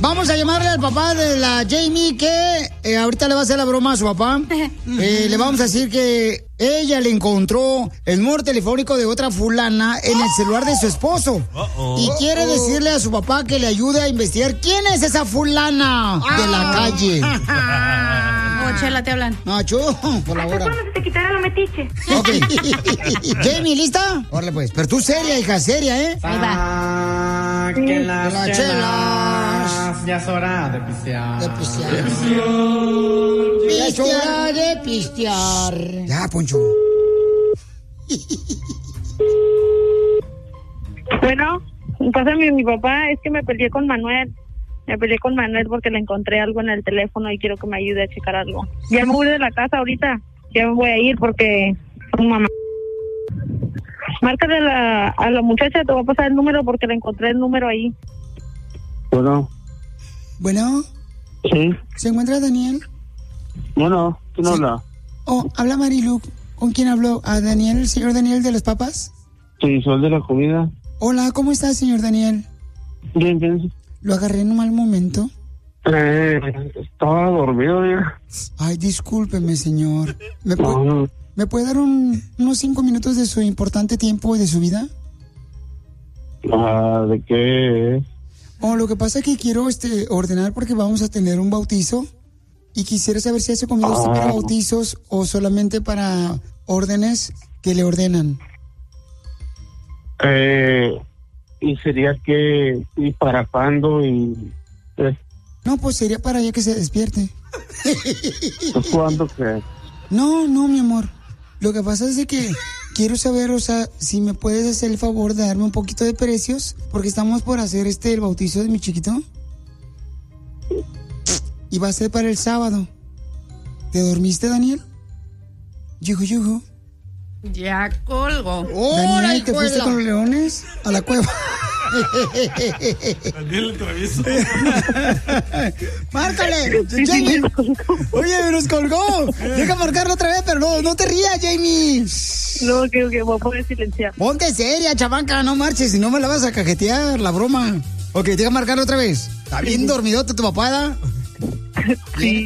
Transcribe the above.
Vamos a llamarle al papá de la Jamie que ahorita le va a hacer la broma a su papá. Le vamos a decir que ella le encontró el número telefónico de otra fulana en el celular de su esposo. Y quiere decirle a su papá que le ayude a investigar quién es esa fulana de la calle. Chela, te hablan. Nacho, por la hora. ¿Cuándo se te quitará lo metiche? Ok. Jamie, ¿lista? Órale, pues. Pero tú seria, hija, seria, ¿eh? Ahí va. Que las Las chelas. ya es hora de pistear. De pistear. Ya es hora de pistear. Ya, Poncho. Bueno, en casa de mi papá es que me peleé con Manuel. Me peleé con Manuel porque le encontré algo en el teléfono y quiero que me ayude a checar algo. Ya me voy de la casa ahorita. Ya me voy a ir porque su mamá. Márcale a la muchacha, te voy a pasar el número porque le encontré el número ahí. Bueno. Bueno. Sí. ¿Se encuentra Daniel? Bueno, ¿quién habla? Oh, habla Marilu. ¿Con quién habló? ¿A Daniel, el señor Daniel de las papas? Sí, soy de la comida. Hola, ¿cómo está, señor Daniel? Bien, bien. ¿Lo agarré en un mal momento? Estaba dormido ya. Ay, discúlpeme, señor. ¿Me puede dar unos 5 minutos de su importante tiempo y de su vida? ¿De qué? Oh, lo que pasa es que quiero ordenar porque vamos a tener un bautizo y quisiera saber si hace comida usted para bautizos o solamente para órdenes que le ordenan. Y sería que, ¿y para cuándo? No, pues sería para ya que se despierte. ¿Pues cuándo qué? No, mi amor. Lo que pasa es de que quiero saber, o sea, si me puedes hacer el favor de darme un poquito de precios, porque estamos por hacer el bautizo de mi chiquito. Y va a ser para el sábado. ¿Te dormiste, Daniel? Yuju. Ya colgo. Daniel, ¿te fuiste con los leones a la cueva? Daniel el travieso. ¡Márcale! ¡Jamie! Oye, nos colgó. Deja marcarlo otra vez, pero no te rías, Jamie. No, que voy a poner silenciar. Ponte seria, chavanca, no marches, si no me la vas a cajetear la broma. Ok, deja marcarlo otra vez. Está bien dormidote tu papá, ¿da? Sí.